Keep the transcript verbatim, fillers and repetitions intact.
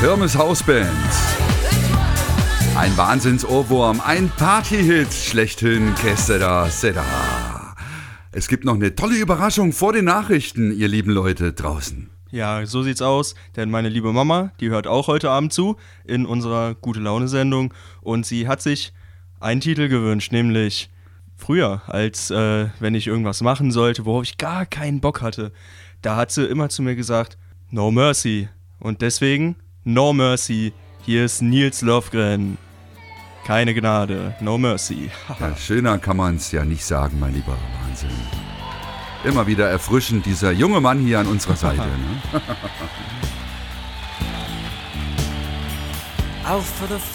Kirmes Hausband. Ein Wahnsinns-Ohrwurm, ein Party-Hit schlechthin, Kesseda Seda. Es gibt noch eine tolle Überraschung vor den Nachrichten, ihr lieben Leute draußen. Ja, so sieht's aus, denn meine liebe Mama, die hört auch heute Abend zu in unserer Gute-Laune-Sendung und sie hat sich einen Titel gewünscht, nämlich früher, als äh, wenn ich irgendwas machen sollte, worauf ich gar keinen Bock hatte, da hat sie immer zu mir gesagt, No Mercy. Und deswegen, No Mercy, hier ist Nils Lofgren. Keine Gnade, No Mercy. Ja, schöner kann man es ja nicht sagen, mein lieber Wahnsinn. Immer wieder erfrischend, dieser junge Mann hier an unserer Seite. Ne? Out for the